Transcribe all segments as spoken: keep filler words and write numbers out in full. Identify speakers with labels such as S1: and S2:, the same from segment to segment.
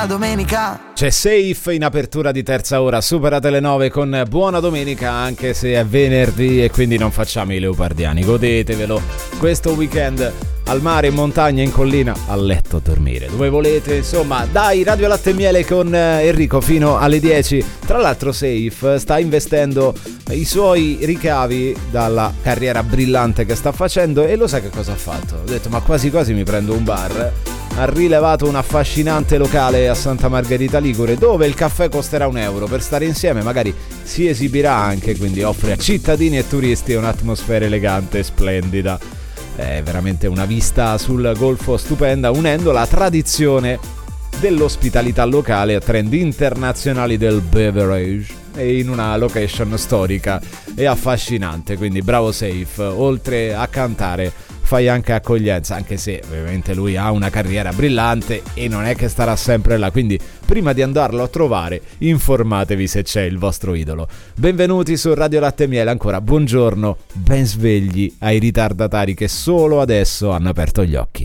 S1: buona domenica.
S2: C'è Safe in apertura di terza ora, superate le nove con buona domenica, anche se è venerdì e quindi non facciamo i leopardiani. Godetevelo questo weekend al mare, in montagna, in collina, a letto a dormire, dove volete. Insomma, dai, Radio Latte e Miele con Enrico fino alle dieci. Tra l'altro Safe sta investendo i suoi ricavi dalla carriera brillante che sta facendo, e lo sai che cosa ha fatto? Ho detto, ma quasi quasi mi prendo un bar. Ha rilevato un affascinante locale a Santa Margherita Ligure, dove il caffè costerà un euro. Per stare insieme magari si esibirà anche, quindi offre a cittadini e turisti un'atmosfera elegante e splendida. È veramente una vista sul golfo stupenda, unendo la tradizione dell'ospitalità locale a trend internazionali del beverage e in una location storica e affascinante. Quindi bravo Safe, oltre a cantare fai anche accoglienza, anche se ovviamente lui ha una carriera brillante e non è che starà sempre là, quindi prima di andarlo a trovare informatevi se c'è il vostro idolo. Benvenuti su Radio Latte e Miele, ancora buongiorno, ben svegli ai ritardatari che solo adesso hanno aperto gli occhi.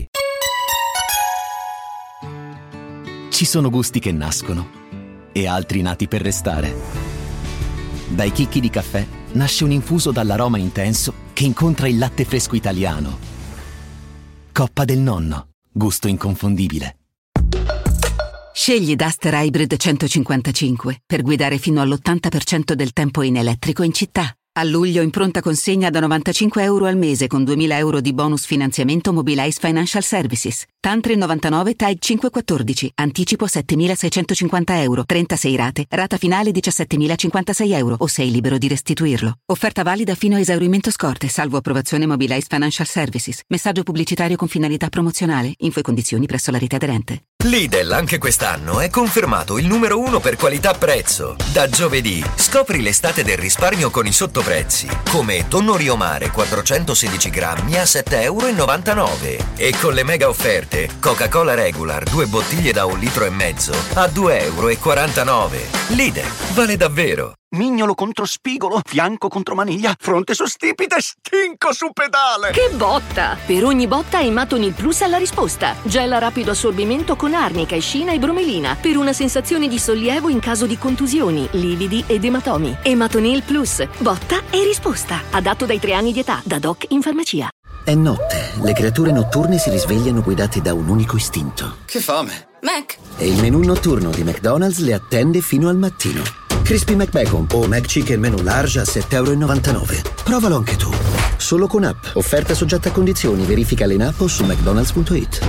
S3: Ci sono gusti che nascono e altri nati per restare. Dai chicchi di caffè nasce un infuso dall'aroma intenso che incontra il latte fresco italiano. Coppa del Nonno, gusto inconfondibile.
S4: Scegli Duster Hybrid centocinquantacinque per guidare fino all'ottanta per cento del tempo in elettrico in città. A luglio in pronta consegna da novantacinque euro al mese con duemila euro di bonus finanziamento Mobilize Financial Services. Tantri novantanove T A I cinquecentoquattordici. Anticipo settemilaseicentocinquanta euro. trentasei rate. Rata finale diciassettemilacinquantasei euro o sei libero di restituirlo. Offerta valida fino a esaurimento scorte, salvo approvazione Mobilize Financial Services. Messaggio pubblicitario con finalità promozionale. Info e condizioni presso la rete aderente.
S5: Lidl anche quest'anno è confermato il numero uno per qualità-prezzo. Da giovedì scopri l'estate del risparmio con i sottoprezzi, come tonno Rio Mare quattrocentosedici grammi a sette e novantanove euro e con le mega offerte Coca-Cola Regular due bottiglie da un litro e mezzo a due e quarantanove euro. Lidl vale davvero.
S6: Mignolo contro spigolo, fianco contro maniglia, fronte su stipite, stinco su pedale.
S7: Che botta! Per ogni botta Ematonil Plus ha la risposta. Gel a rapido assorbimento con arnica, escina e bromelina per una sensazione di sollievo in caso di contusioni, lividi ed ematomi. Ematonil Plus, botta e risposta. Adatto dai tre anni di età, da doc in farmacia.
S8: È notte, le creature notturne si risvegliano guidate da un unico istinto.
S9: Che fame!
S7: Mac!
S8: E il menù notturno di McDonald's le attende fino al mattino. Crispy McBacon o McChicken menù large a sette e novantanove euro. Provalo anche tu. Solo con app. Offerta soggetta a condizioni. Verificale in app o su mcdonalds punto it.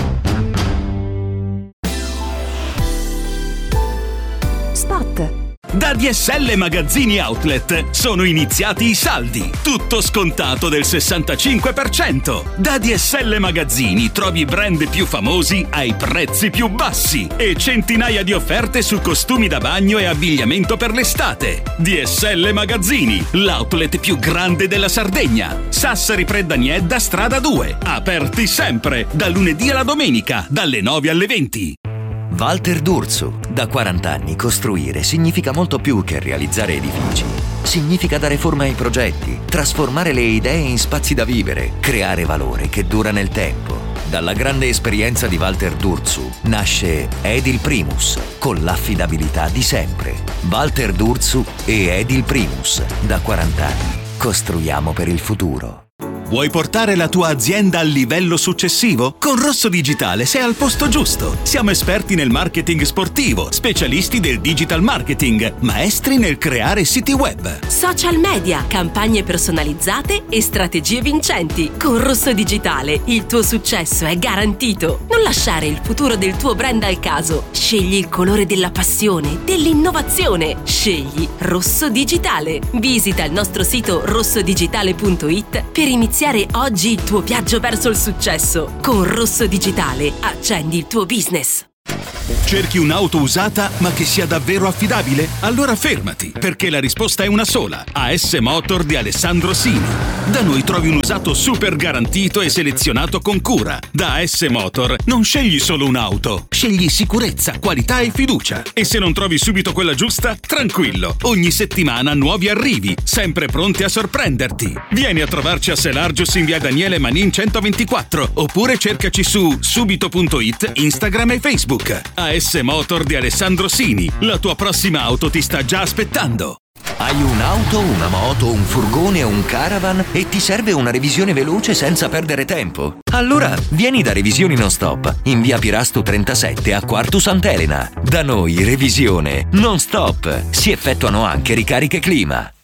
S10: Spot.
S11: Da D S L Magazzini Outlet sono iniziati i saldi, tutto scontato del sessantacinque per cento. Da D S L Magazzini trovi i brand più famosi ai prezzi più bassi e centinaia di offerte su costumi da bagno e abbigliamento per l'estate. D S L Magazzini, l'outlet più grande della Sardegna. Sassari Preddaniedda strada due, aperti sempre, da lunedì alla domenica, dalle nove alle venti.
S5: Walter D'Urso. Da quaranta anni costruire significa molto più che realizzare edifici. Significa dare forma ai progetti, trasformare le idee in spazi da vivere, creare valore che dura nel tempo. Dalla grande esperienza di Walter D'Urso nasce Edil Primus, con l'affidabilità di sempre. Walter D'Urso e Edil Primus. Da quaranta anni costruiamo per il futuro.
S11: Vuoi portare la tua azienda al livello successivo? Con Rosso Digitale sei al posto giusto. Siamo esperti nel marketing sportivo, specialisti del digital marketing, maestri nel creare siti web,
S12: social media, campagne personalizzate e strategie vincenti. Con Rosso Digitale il tuo successo è garantito. Non lasciare il futuro del tuo brand al caso. Scegli il colore della passione, dell'innovazione. Scegli Rosso Digitale. Visita il nostro sito rosso digitale punto it per iniziare oggi il tuo viaggio verso il successo. Con Rosso Digitale accendi il tuo business.
S11: Cerchi un'auto usata ma che sia davvero affidabile? Allora fermati, perché la risposta è una sola. A S Motor di Alessandro Sini. Da noi trovi un usato super garantito e selezionato con cura. Da A S Motor non scegli solo un'auto, scegli sicurezza, qualità e fiducia. E se non trovi subito quella giusta, tranquillo, ogni settimana nuovi arrivi, sempre pronti a sorprenderti. Vieni a trovarci a Selargius in via Daniele Manin centoventiquattro oppure cercaci su subito punto it, Instagram e Facebook. A S Motor di Alessandro Sini. La tua prossima auto ti sta già aspettando.
S5: Hai un'auto, una moto, un furgone o un caravan e ti serve una revisione veloce senza perdere tempo? Allora vieni da Revisioni Non Stop in via Pirasto trentasette a Quartu Sant'Elena. Da noi revisione non stop. Si effettuano anche ricariche clima.